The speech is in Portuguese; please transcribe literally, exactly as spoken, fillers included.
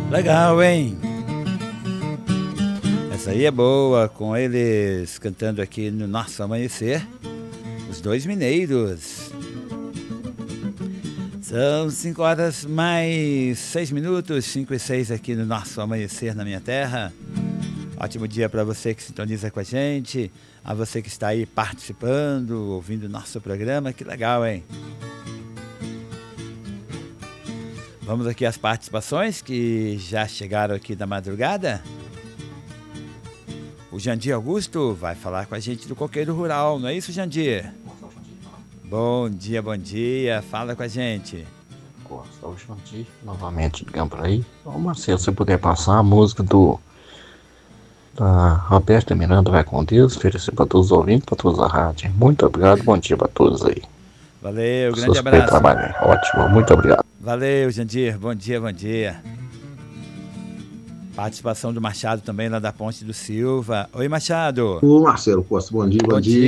Legal, hein? Essa aí é boa, com eles cantando aqui no nosso amanhecer. Os Dois Mineiros. São cinco horas mais seis minutos, cinco e seis aqui no nosso amanhecer na minha terra. Ótimo dia para você que sintoniza com a gente, a você que está aí participando, ouvindo o nosso programa. Que legal, hein? Vamos aqui às participações que já chegaram aqui da madrugada. O Jandir Augusto vai falar com a gente do Coqueiro Rural, não é isso, Jandir? Bom dia, bom dia. Fala com a gente. Gosto, o Jandir, novamente ligando por aí. Ô Marcelo, se você puder passar a música do da Roberta Miranda, Vai com Deus, oferecer para todos os ouvintes, para todos a rádio. Muito obrigado, bom dia para todos aí. Valeu, grande abraço. Trabalho. Ótimo, muito obrigado. Valeu, Jandir, bom dia, bom dia. Participação do Machado também lá da Ponte do Silva. Oi, Machado. Ô Marcelo Costa, bom dia, bom, bom dia. dia.